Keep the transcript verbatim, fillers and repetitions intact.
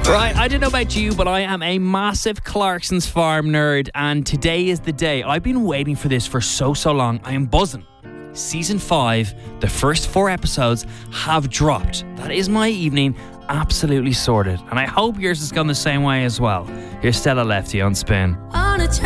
Right, I don't know about you, but I am a massive Clarkson's Farm nerd, and today is the day. I've been waiting for this for so, so long. I am buzzing. Season five, the first four episodes have dropped. That is my evening absolutely sorted, and I hope yours has gone the same way as well. Here's Stella Lefty on Spin. On a